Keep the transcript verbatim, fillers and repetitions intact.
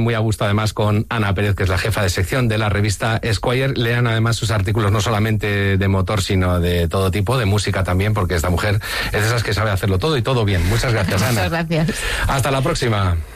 muy a gusto además con Ana Pérez, que es la jefa de sección de la revista Esquire. Lean además sus artículos no solamente de motor, sino de todo tipo, de música también, porque esta mujer es de esas que sabe hacerlo todo y todo bien. Muchas gracias, Ana. Muchas gracias. Hasta la próxima.